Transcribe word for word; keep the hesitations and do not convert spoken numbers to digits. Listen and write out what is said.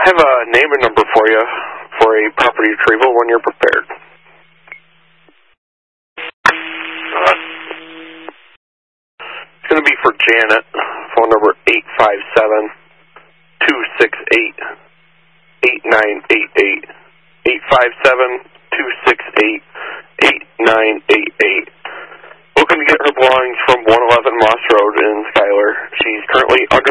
I have a name and number for you for a property retrieval when you're prepared. Uh, it's going to be for Janet. Phone number eight five seven, two six eight, eight nine eight eight. eight five seven, two six eight, eight nine eight eight. Looking to get her belongings from one eleven Moss Road in Schuyler. She's currently